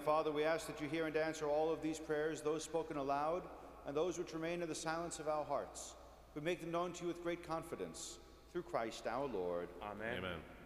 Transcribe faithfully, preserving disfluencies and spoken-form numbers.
Father, we ask that you hear and answer all of these prayers, those spoken aloud and those which remain in the silence of our hearts. We make them known to you with great confidence. Through Christ our Lord. Amen. Amen.